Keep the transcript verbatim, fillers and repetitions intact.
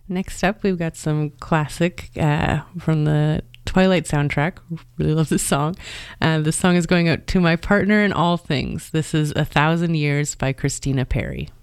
Next up, we've got some classic uh, from the Twilight soundtrack. Really love this song. Uh, this song is going out to my partner in all things. This is A Thousand Years by Christina Perri.